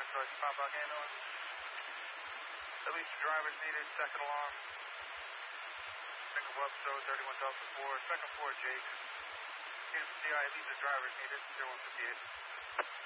Sergeant Papa handling. At least the drivers needed, second alarm. Second Web Show, 31 Delta 4, second floor Jake. Here's the CI, at least the drivers needed, 0158.